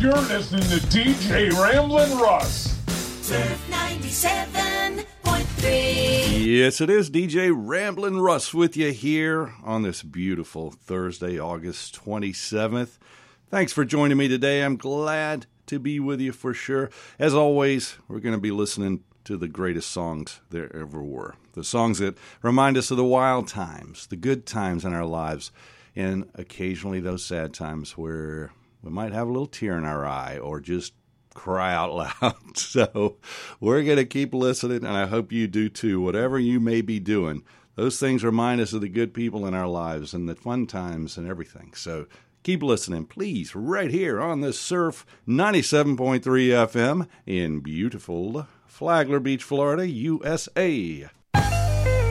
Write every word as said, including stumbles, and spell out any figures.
You're listening to D J Ramblin' Russ. Surf ninety-seven point three. Yes, it is D J Ramblin' Russ with you here on this beautiful Thursday, August twenty-seventh. Thanks for joining me today. I'm glad to be with you for sure. As always, we're going to be listening to the greatest songs there ever were. The songs that remind us of the wild times, the good times in our lives, and occasionally those sad times where we might have a little tear in our eye or just cry out loud. So we're going to keep listening, and I hope you do too. Whatever you may be doing, those things remind us of the good people in our lives and the fun times and everything. So keep listening, please, right here on the Surf ninety-seven point three F M in beautiful Flagler Beach, Florida, U S A.